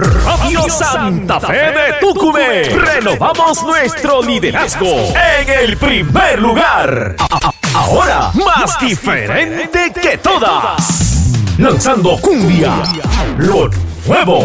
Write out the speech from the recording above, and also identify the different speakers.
Speaker 1: Radio Santa Fe de Tucumán. Renovamos nuestro liderazgo en el primer lugar. Ahora, más diferente que todas. Lanzando cumbia, lo nuevo.